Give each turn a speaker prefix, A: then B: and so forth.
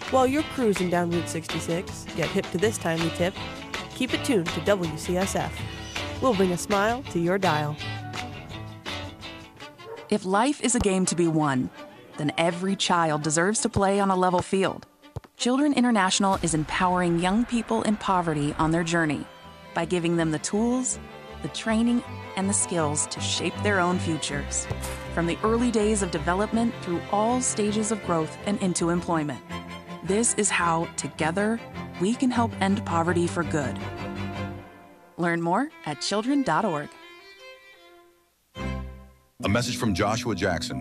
A: While you're cruising down Route 66, get hip to this timely tip. Keep it tuned to WCSF. We'll bring a smile to your dial.
B: If life is a game to be won, then every child deserves to play on a level field. Children International is empowering young people in poverty on their journey by giving them the tools, the training, and the skills to shape their own futures, from the early days of development through all stages of growth and into employment. This is how, together, we can help end poverty for good. Learn more at children.org.
C: A message from Joshua Jackson,